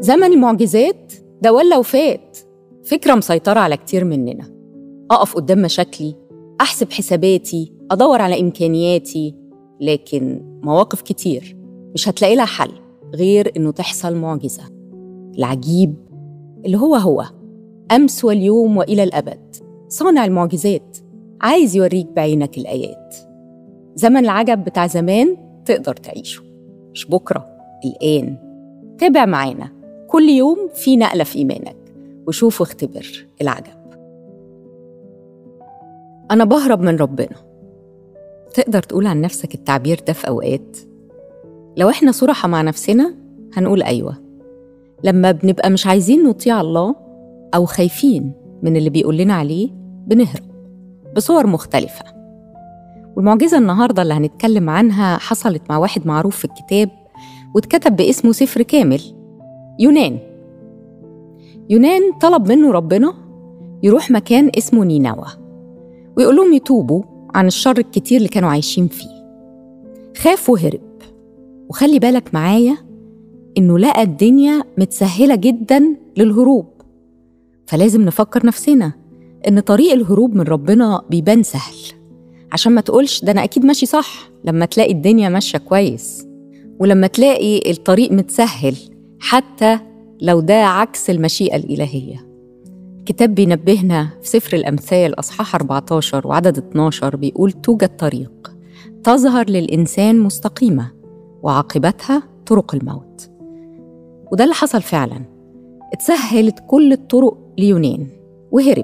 زمن المعجزات ده ولا وفات، فكرة مسيطرة على كتير مننا. أقف قدام مشاكلي، أحسب حساباتي، أدور على إمكانياتي، لكن مواقف كتير مش هتلاقي لها حل غير إنه تحصل معجزة. العجيب اللي هو أمس واليوم وإلى الأبد، صانع المعجزات عايز يوريك بعينك الآيات. زمن العجب بتاع زمان تقدر تعيشه، مش بكرة، الآن. تابع معانا كل يوم في نقلة في إيمانك، وشوف واختبر العجب. أنا بهرب من ربنا. تقدر تقول عن نفسك التعبير ده في أوقات؟ لو إحنا صراحة مع نفسنا هنقول أيوة. لما بنبقى مش عايزين نطيع الله أو خايفين من اللي بيقول لنا عليه بنهرب بصور مختلفة. والمعجزة النهاردة اللي هنتكلم عنها حصلت مع واحد معروف في الكتاب واتكتب باسمه سفر كامل، يونان طلب منه ربنا يروح مكان اسمه نينوى ويقول لهم يتوبوا عن الشر الكتير اللي كانوا عايشين فيه. خاف وهرب. وخلي بالك معايا إنه لقى الدنيا متسهلة جداً للهروب، فلازم نفكر نفسنا إن طريق الهروب من ربنا بيبان سهل، عشان ما تقولش ده أنا أكيد ماشي صح لما تلاقي الدنيا ماشية كويس، ولما تلاقي الطريق متسهل حتى لو ده عكس المشيئة الإلهية. الكتاب بينبهنا في سفر الأمثال أصحاح 14 وعدد 12 بيقول: توجد طريق تظهر للإنسان مستقيمة وعاقبتها طرق الموت. وده اللي حصل فعلا. اتسهلت كل الطرق ليونان وهرب،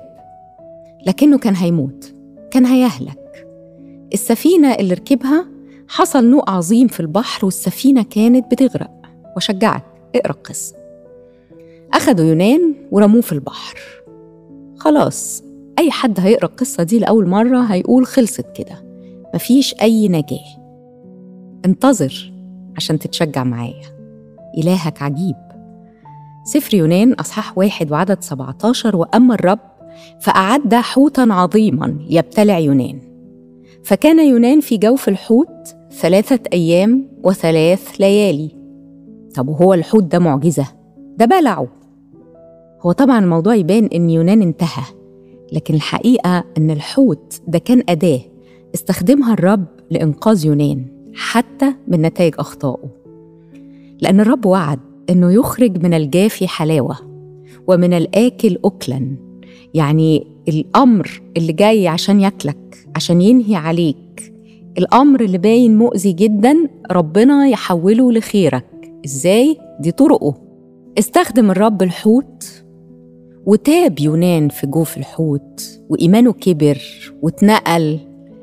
لكنه كان هيموت، كان هيهلك. السفينة اللي ركبها حصل نوء عظيم في البحر والسفينة كانت بتغرق. وشجعك اقرأ القصة. أخدوا يونان ورموه في البحر. خلاص، أي حد هيقرأ القصة دي لأول مرة هيقول خلصت كده، مفيش أي نجاة. انتظر عشان تتشجع معايا، إلهك عجيب. سفر يونان أصحاح 1 وعدد 17: وأما الرب فأعد حوتاً عظيماً يبتلع يونان، فكان يونان في جوف الحوت 3 أيام و3 ليالي. طب وهو الحوت ده معجزة؟ ده بلعه. هو طبعاً الموضوع يبان إن يونان انتهى، لكن الحقيقة إن الحوت ده كان أداة استخدمها الرب لإنقاذ يونان حتى من نتائج أخطائه. لأن الرب وعد إنه يخرج من الجافي حلاوة ومن الآكل أكلاً. يعني الأمر اللي جاي عشان ياكلك، عشان ينهي عليك، الأمر اللي باين مؤذي جداً، ربنا يحوله لخيرك. إزاي؟ دي طرقه. استخدم الرب الحوت وتاب يونان في جوف الحوت، وإيمانه كبر واتنقل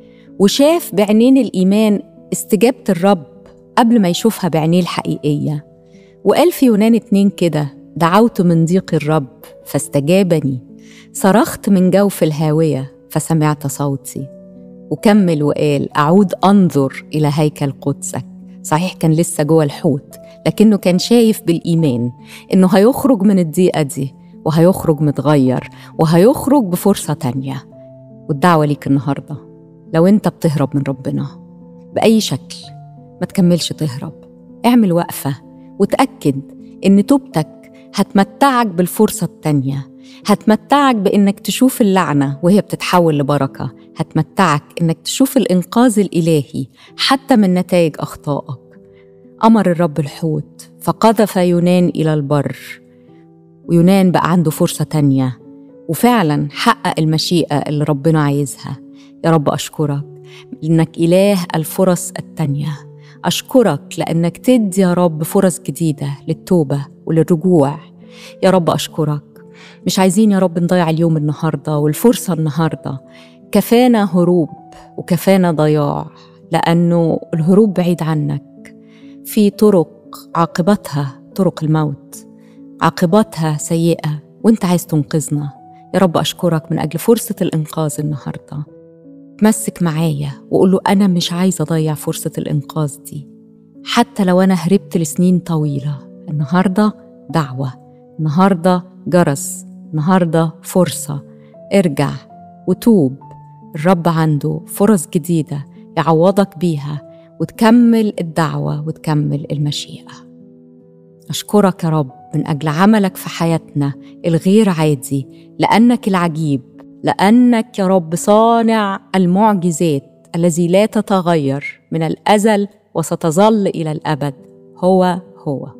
وشاف بعينين الإيمان استجابة الرب قبل ما يشوفها بعينيه الحقيقية. وقال في يونان 2 كده: دعوت من ضيق الرب فاستجابني، صرخت من جوف الهاوية فسمعت صوتي. وكمل وقال: أعود أنظر إلى هيكل قدسك. صحيح كان لسه جوه الحوت، لكنه كان شايف بالإيمان إنه هيخرج من الضيقة دي، وهيخرج متغير، وهيخرج بفرصة تانية. والدعوة ليك النهاردة، لو أنت بتهرب من ربنا بأي شكل، ما تكملش تهرب. اعمل وقفة وتأكد إن توبتك هتمتعك بالفرصة التانية، هتمتعك بإنك تشوف اللعنة وهي بتتحول لبركة، هتمتعك إنك تشوف الإنقاذ الإلهي حتى من نتائج أخطائك. أمر الرب الحوت فقذف يونان إلى البر، ويونان بقى عنده فرصة تانية، وفعلا حقق المشيئة اللي ربنا عايزها. يا رب أشكرك لأنك إله الفرص التانية. أشكرك لأنك تدي يا رب فرص جديدة للتوبة وللرجوع. يا رب أشكرك. مش عايزين يا رب نضيع اليوم النهاردة والفرصة النهاردة. كفانا هروب وكفانا ضياع، لأنه الهروب بعيد عنك. في طرق عاقبتها طرق الموت، عاقبتها سيئة، وانت عايز تنقذنا. يا رب أشكرك من أجل فرصة الإنقاذ النهاردة. تمسك معايا وقول له أنا مش عايزة أضيع فرصة الإنقاذ دي، حتى لو أنا هربت لسنين طويلة. النهاردة دعوة، النهاردة جرس، النهاردة فرصة. ارجع وتوب. الرب عنده فرص جديدة يعوضك بيها، وتكمل الدعوة وتكمل المشيئة. نشكرك يا رب من أجل عملك في حياتنا الغير عادي، لأنك العجيب، لأنك يا رب صانع المعجزات الذي لا تتغير من الأزل وستظل إلى الأبد هو